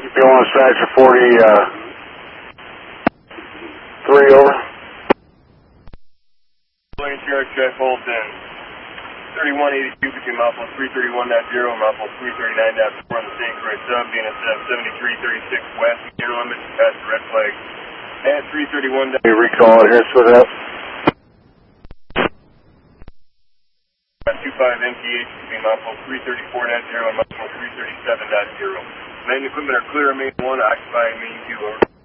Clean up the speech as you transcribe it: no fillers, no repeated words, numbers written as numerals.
You want to section 43 over? Lane Sierra check, hold in. 3182 between mile 331.0 and mile 339.4 on the St. Croix sub, BNSF 7336 west, near limits, past the red flag. At 331. You recall it here, so that. 25 MTH between mile 334.0 and mile 337.0. Main equipment are clear, main 1, occupying main 2, over.